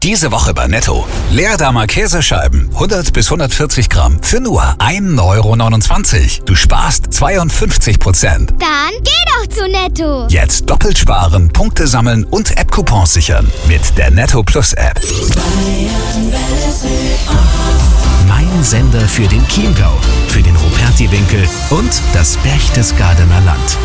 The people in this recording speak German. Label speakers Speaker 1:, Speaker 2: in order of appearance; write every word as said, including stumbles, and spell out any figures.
Speaker 1: Diese Woche bei Netto. Leerdamer Käsescheiben, hundert bis hundertvierzig Gramm, für nur ein Euro neunundzwanzig. Du sparst zweiundfünfzig Prozent.
Speaker 2: Dann geh doch zu Netto.
Speaker 1: Jetzt doppelt sparen, Punkte sammeln und App-Coupons sichern. Mit der Netto Plus App. Mein Sender für den Chiemgau, für den Rupertiwinkel und das Berchtesgadener Land.